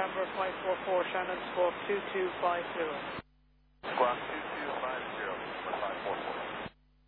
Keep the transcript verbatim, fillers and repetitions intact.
November five four four, Shannon, squawk two two five zero. Squawk two two.